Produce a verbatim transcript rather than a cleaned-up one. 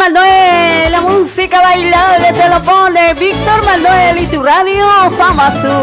Manuel, la música bailable te lo pone Víctor Manuel y tu radio Fama Azul.